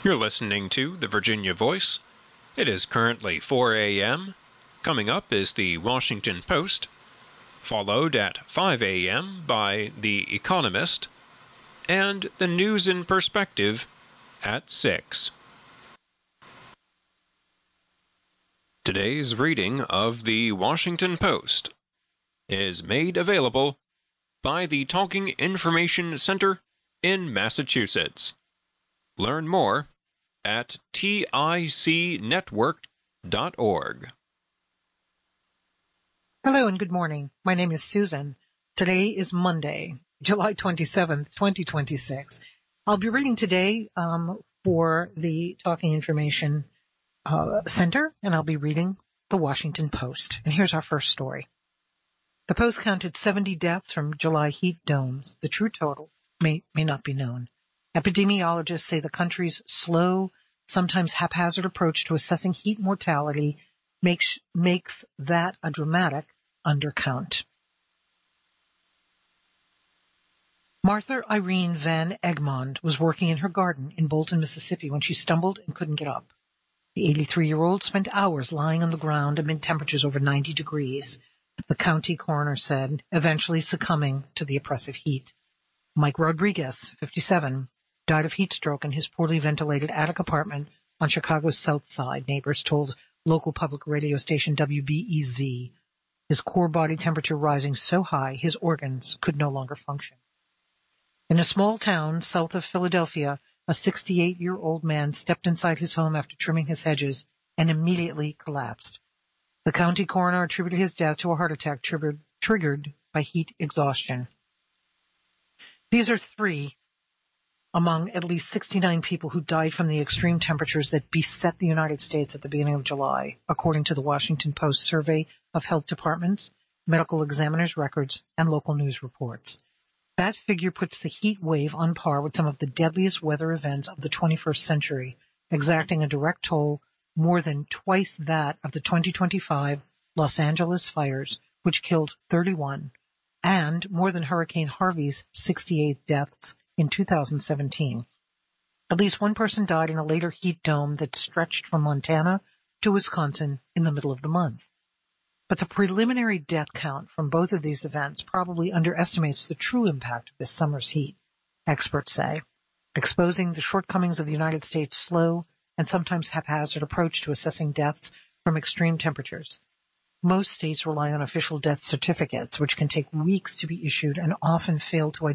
You're listening to the Virginia Voice. It is currently 4 a.m. Coming up is the Washington Post, followed at 5 a.m. by The Economist, and the News in Perspective at 6. Today's reading of the Washington Post is made available by the Talking Information Center in Massachusetts. Learn more at ticnetwork.org. Hello and good morning. My name is Susan. Today is Monday, July 27th, 2026. I'll be reading today for the Talking Information Center, and I'll be reading the Washington Post. And here's our first story. The Post counted 70 deaths from July heat domes. The true total may not be known. Epidemiologists say the country's slow, sometimes haphazard approach to assessing heat mortality makes that a dramatic undercount. Martha Irene Van Egmond was working in her garden in Bolton, Mississippi when she stumbled and couldn't get up. The 83-year-old spent hours lying on the ground amid temperatures over 90 degrees, the county coroner said, eventually succumbing to the oppressive heat. Mike Rodriguez, 57, died of heat stroke in his poorly ventilated attic apartment on Chicago's South Side, neighbors told local public radio station WBEZ. His core body temperature rising so high his organs could no longer function. In a small town south of Philadelphia, a 68-year-old man stepped inside his home after trimming his hedges and immediately collapsed. The county coroner attributed his death to a heart attack triggered by heat exhaustion. These are three among at least 69 people who died from the extreme temperatures that beset the United States at the beginning of July, according to the Washington Post survey of health departments, medical examiners' records, and local news reports. That figure puts the heat wave on par with some of the deadliest weather events of the 21st century, exacting a direct toll more than twice that of the 2025 Los Angeles fires, which killed 31, and more than Hurricane Harvey's 68 deaths in 2017. At least one person died in a later heat dome that stretched from Montana to Wisconsin in the middle of the month. But the preliminary death count from both of these events probably underestimates the true impact of this summer's heat, experts say, exposing the shortcomings of the United States' slow and sometimes haphazard approach to assessing deaths from extreme temperatures. Most states rely on official death certificates, which can take weeks to be issued and often fail to